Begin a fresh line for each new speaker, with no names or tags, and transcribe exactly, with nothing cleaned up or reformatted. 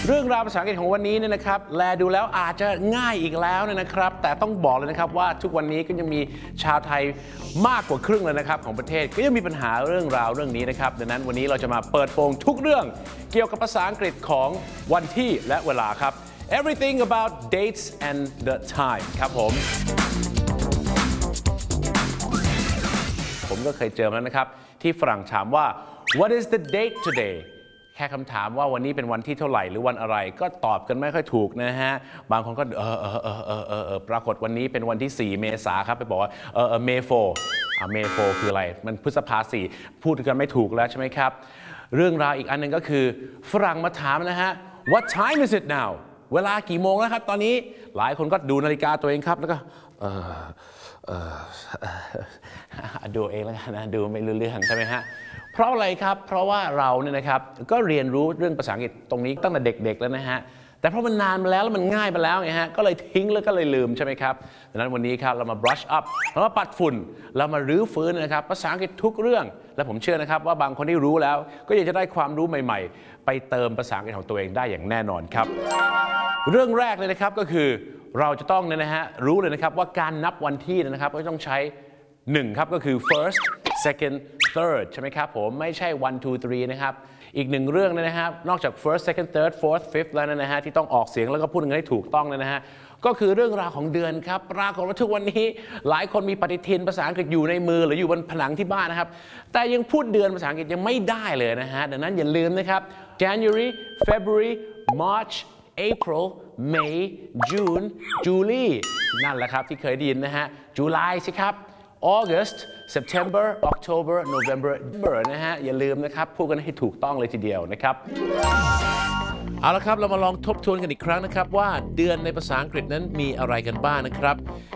เรื่องราวภาษาอังกฤษของวันนี้เนี่ยนะครับแลดูแล้วอาจจะง่ายอีกแล้วเนี่ยนะครับแต่ต้องบอกเลยนะครับว่าทุกวันนี้ก็ยังมีชาวไทยมากกว่าครึ่งเลยนะครับของประเทศก็ยังมีปัญหาเรื่องราวเรื่องนี้นะครับดังนั้นวันนี้เราจะมาเปิดโปงทุกเรื่องเกี่ยวกับภาษาอังกฤษของวันที่และเวลาครับ everything about dates and the time ครับผมผมก็เคยเจอมาแล้วนะครับที่ฝรั่งถามว่า what is the date todayแค่คำถามว่าวันนี้เป็นวันที่เท่าไหร่หรือวันอะไรก็ตอบกันไม่ค่อยถูกนะฮะบางคนก็เออเออเออเออเออเออปรากฏวันนี้เป็นวันที่สี่เมษาครับไปบอกว่าเออเออเมโฟอ่าเมโฟคืออะไรมันพฤษภาสี่พูดกันไม่ถูกแล้วใช่ไหมครับเรื่องราวอีกอันหนึ่งก็คือฝรั่งมาถามนะฮะ what time is it now เวลากี่โมงแล้วครับตอนนี้หลายคนก็ดูนาฬิกาตัวเองครับแล้วก็เออเออดูเองแล้วกันนะดูไม่รู้เรื่องใช่ไหมฮะเพราะอะไรครับเพราะว่าเราเนี่ยนะครับก็เรียนรู้เรื่องภาษาอังกฤษตรงนี้ตั้งแต่เด็กๆแล้วนะฮะแต่เพราะมันนานมาแล้วแล้วมันง่ายไปแล้วไงฮะก็เลยทิ้งแล้วก็เลยลืมใช่ไหมครับดังนั้นวันนี้ครับเรามา brush up เรามาปัดฝุ่นเรามารื้อฟื้นนะครับภาษาอังกฤษทุกเรื่องและผมเชื่อนะครับว่าบางคนที่รู้แล้วก็อยากจะได้ความรู้ใหม่ๆไปเติมภาษาอังกฤษของตัวเองได้อย่างแน่นอนครับเรื่องแรกเลยนะครับก็คือเราจะต้องเนี่ยนะฮะรู้เลยนะครับว่าการนับวันที่นะครับก็ต้องใช้หนึ่งครับก็คือ first second third ใช่ไหมครับผมไม่ใช่ one two three นะครับอีกหนึ่งเรื่องนะครับนอกจาก first second third fourth fifth แล้วนะฮะที่ต้องออกเสียงแล้วก็พูดกันให้ถูกต้องนะฮะก็คือเรื่องราวของเดือนครับปรากฏว่าทุกวันนี้หลายคนมีปฏิทินภาษาอังกฤษอยู่ในมือหรืออยู่บนผนังที่บ้านนะครับแต่ยังพูดเดือนภาษาอังกฤษยังไม่ได้เลยนะฮะดังนั้นอย่าลืมนะครับ January February March April May June July นั่นแหละครับที่เคยได้ยินนะฮะ July สิครับ August September October November December นะฮะอย่าลืมนะครับพูดกันให้ถูกต้องเลยทีเดียวนะครับเอาละครับเรามาลองทบทวนกันอีกครั้งนะครับว่าเดือนในภาษาอังกฤษนั้นมีอะไรกันบ้างนะครับ